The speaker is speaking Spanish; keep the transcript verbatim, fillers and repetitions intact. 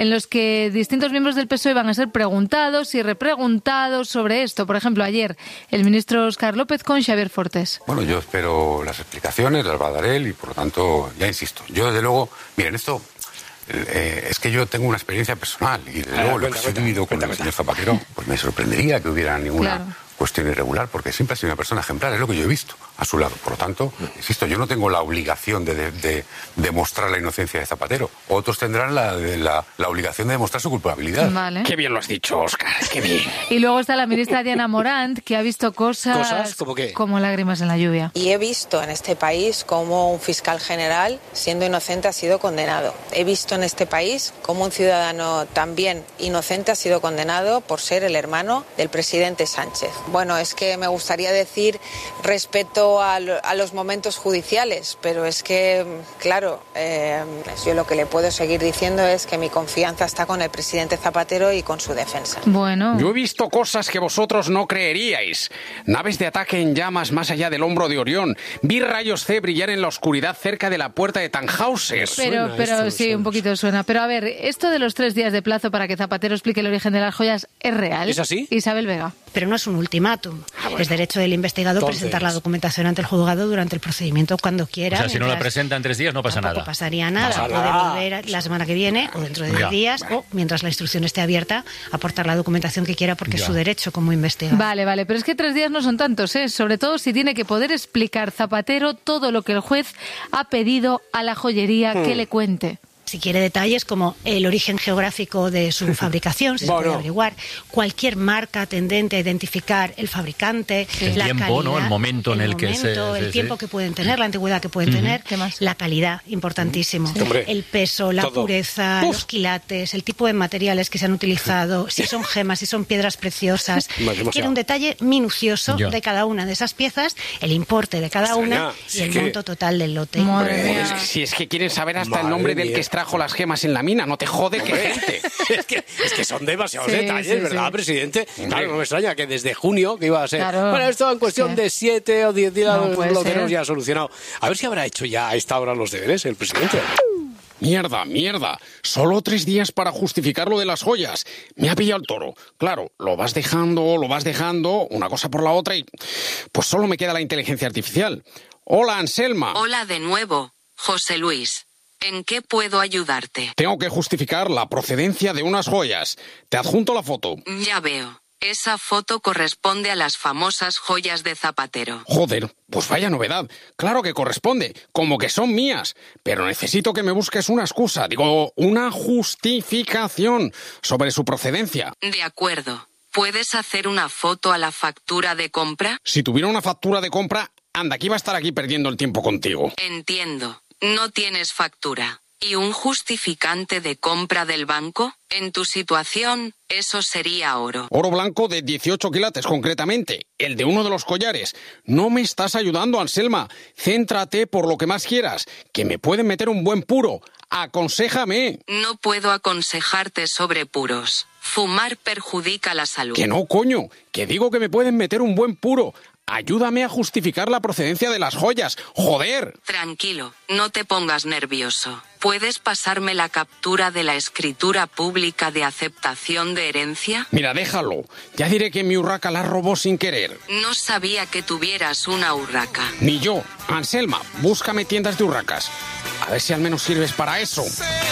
en los que distintos miembros del P S O E van a ser preguntados y repreguntados sobre esto. Por ejemplo, ayer el ministro Óscar López con Xavier Fortes. Bueno, yo espero las explicaciones, las va a dar él y, por lo tanto, ya insisto, yo desde luego, miren, esto... Eh, es que yo tengo una experiencia personal y desde luego lo que he vivido con el señor Zapatero, pues me sorprendería que hubiera ninguna claro. cuestión irregular, porque siempre ha sido una persona ejemplar, es lo que yo he visto a su lado. Por lo tanto, insisto, yo no tengo la obligación de, de, de demostrar la inocencia de Zapatero. Otros tendrán la, de, la, la obligación de demostrar su culpabilidad. Vale. Qué bien lo has dicho, Óscar, qué bien. Y luego está la ministra Diana Morant, que ha visto cosas, ¿Cosas? ¿Cómo qué? como lágrimas en la lluvia. Y he visto en este país cómo un fiscal general, siendo inocente, ha sido condenado. He visto en este país cómo un ciudadano también inocente ha sido condenado por ser el hermano del presidente Sánchez. Bueno, es que me gustaría decir respeto a, a los momentos judiciales, pero es que, claro, eh, yo lo que le puedo seguir diciendo es que mi confianza está con el presidente Zapatero y con su defensa. Bueno. Yo he visto cosas que vosotros no creeríais. Naves de ataque en llamas más allá del hombro de Orión. Vi rayos C brillar en la oscuridad cerca de la puerta de Tannhauser. Pero, pero sí, un poquito suena. Pero a ver, esto de los tres días de plazo para que Zapatero explique el origen de las joyas es real. ¿Es así? Isabel Vega. Pero no es un ultimátum. Ah, bueno. Es derecho del investigado Entonces... presentar la documentación ante el juzgado durante el procedimiento cuando quiera. O sea, si no la presenta en tres días no pasa nada. No pasaría nada. Pasa Puede nada. volver la semana que viene o dentro de diez días o mientras la instrucción esté abierta aportar la documentación que quiera porque ya. es su derecho como investigador. Vale, vale, pero es que tres días no son tantos, ¿eh? Sobre todo si tiene que poder explicar Zapatero todo lo que el juez ha pedido a la joyería hmm. que le cuente. Si quiere detalles como el origen geográfico de su fabricación, si bueno. se puede averiguar, cualquier marca tendente a identificar el fabricante, el la tiempo, calidad, ¿no? El momento en el, el que momento, se... el sí, tiempo sí. que pueden tener, la antigüedad que pueden uh-huh. tener, ¿Qué más? La calidad, importantísimo. Sí. El peso, la Todo. pureza, Uf. los quilates, el tipo de materiales que se han utilizado, si son gemas, si son piedras preciosas. Quiere un detalle minucioso Yo. de cada una de esas piezas, el importe de cada Extraña. una y Si el que... monto total del lote. Pues, si es que quieren saber hasta Madre el nombre mía. del que extrajo las gemas en la mina, no te jode que gente. es, que, es que son demasiados sí, detalles, sí, ¿verdad, sí. presidente? Claro, no me extraña que desde junio, que iba a ser... Claro. Bueno, esto en cuestión sí. de siete o diez días no lo tenemos ya solucionado. A ver si habrá hecho ya a esta hora los deberes el presidente. Mierda, mierda. Solo tres días para justificar lo de las joyas. Me ha pillado el toro. Claro, lo vas dejando, lo vas dejando, una cosa por la otra y... Pues solo me queda la inteligencia artificial. Hola, Anselma. Hola de nuevo, José Luis. ¿En qué puedo ayudarte? Tengo que justificar la procedencia de unas joyas. Te adjunto la foto. Ya veo. Esa foto corresponde a las famosas joyas de Zapatero. Joder, pues vaya novedad. Claro que corresponde, como que son mías. Pero necesito que me busques una excusa, digo, una justificación sobre su procedencia. De acuerdo. ¿Puedes hacer una foto a la factura de compra? Si tuviera una factura de compra, anda, que iba a estar aquí perdiendo el tiempo contigo. Entiendo. No tienes factura. ¿Y un justificante de compra del banco? En tu situación, eso sería oro. Oro blanco de dieciocho quilates, concretamente. El de uno de los collares. No me estás ayudando, Anselma. Céntrate por lo que más quieras. Que me pueden meter un buen puro. Aconséjame. No puedo aconsejarte sobre puros. Fumar perjudica la salud. Que no, coño. Que digo que me pueden meter un buen puro. Ayúdame a justificar la procedencia de las joyas. ¡Joder! Tranquilo, no te pongas nervioso. ¿Puedes pasarme la captura de la escritura pública de aceptación de herencia? Mira, déjalo. Ya diré que mi urraca la robó sin querer. No sabía que tuvieras una urraca. Ni yo. Anselma, búscame tiendas de urracas. A ver si al menos sirves para eso.